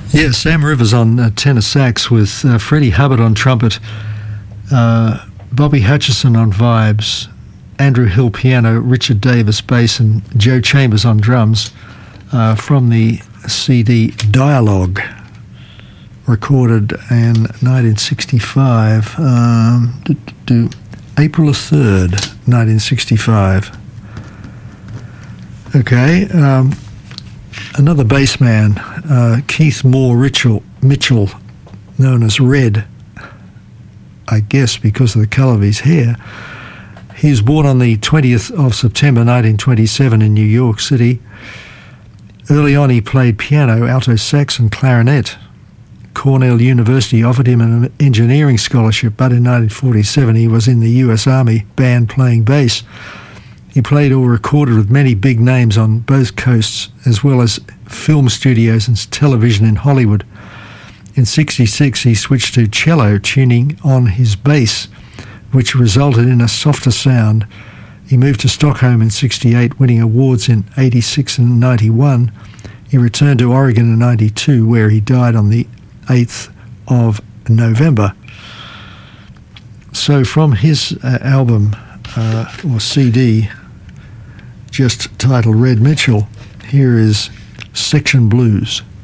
Yeah, Sam Rivers on tenor sax with Freddie Hubbard on trumpet, Bobby Hutcherson on vibes, Andrew Hill piano, Richard Davis bass, and Joe Chambers on drums, from the CD Dialogue, recorded in 1965, April 3rd, 1965. Okay, another bassman, Keith Moore Mitchell, known as Red, I guess because of the colour of his hair. He was born on the 20th of September 1927 in New York City. Early on he played piano, alto sax and clarinet. Cornell University offered him an engineering scholarship, but in 1947 he was in the US Army band playing bass. He played or recorded with many big names on both coasts, as well as film studios and television in Hollywood. In 1966 he switched to cello, tuning on his bass, which resulted in a softer sound. He moved to Stockholm in 1968, winning awards in 1986 and 1991. He returned to Oregon in 1992, where he died on the 8th of November. So from his album or CD, just titled Red Mitchell, here is Section Blues.